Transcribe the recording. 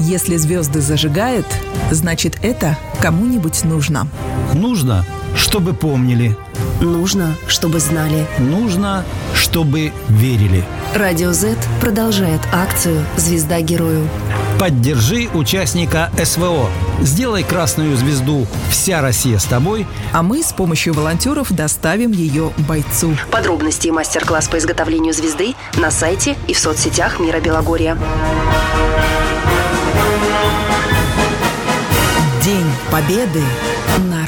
Если звезды зажигают, значит, это кому-нибудь нужно. Нужно, чтобы помнили. Нужно, чтобы знали. Нужно, чтобы верили. Радио Z продолжает акцию «Звезда герою». Поддержи участника СВО. Сделай красную звезду «Вся Россия с тобой». А мы с помощью волонтеров доставим ее бойцу. Подробности и мастер-класс по изготовлению звезды на сайте и в соцсетях Мира Белогорья. День Победы на